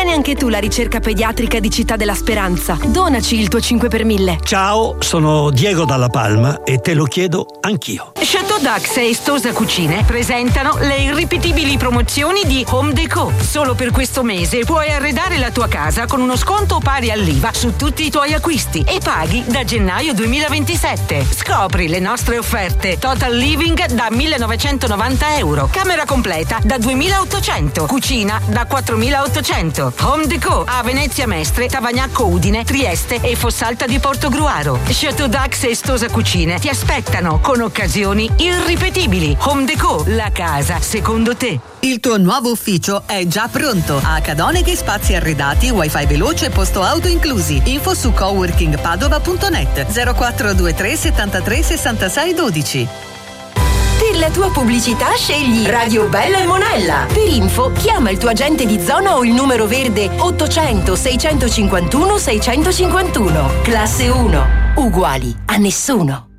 Sostieni anche tu la ricerca pediatrica di Città della Speranza. Donaci il tuo 5 per 1000. Ciao, sono Diego Dalla Palma e te lo chiedo anch'io. Chateau Dax e Stosa Cucine presentano le irripetibili promozioni di Home Déco. Solo per questo mese puoi arredare la tua casa con uno sconto pari all'IVA su tutti i tuoi acquisti e paghi da gennaio 2027. Scopri le nostre offerte. Total Living da 1.990 euro, camera completa da 2.800, cucina da 4.800. Home Déco a Venezia Mestre, Tavagnacco Udine, Trieste e Fossalta di Portogruaro. Chateau Dax e Stosa Cucine ti aspettano con occasioni irripetibili. Home Déco, la casa secondo te. Il tuo nuovo ufficio è già pronto. A Cadoneghe spazi arredati, wifi veloce e posto auto inclusi. Info su coworkingpadova.net 0423 73 66 12. Per la tua pubblicità scegli Radio Bella e Monella. Per info chiama il tuo agente di zona o il numero verde 800 651 651. Classe 1. Uguali a nessuno.